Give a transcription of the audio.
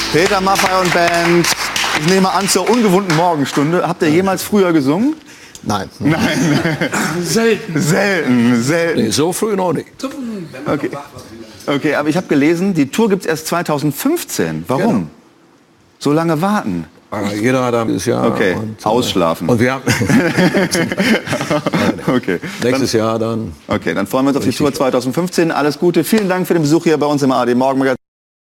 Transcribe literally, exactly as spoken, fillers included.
Peter Maffay und Band. Ich nehme an, zur ungewohnten Morgenstunde. Habt ihr jemals früher gesungen? Nein. Nein. Selten. Selten, selten. Nee, so früh noch nicht. Okay, okay, aber ich habe gelesen, die Tour gibt es erst zweitausendfünfzehn. Warum? Genau. So lange warten? Jeder hat ein Jahr. Okay, und, ausschlafen. Und wir haben okay. nächstes dann, Jahr dann. Okay, dann freuen wir uns auf die Tour zweitausendfünfzehn. Alles Gute. Vielen Dank für den Besuch hier bei uns im A R D Morgenmagazin.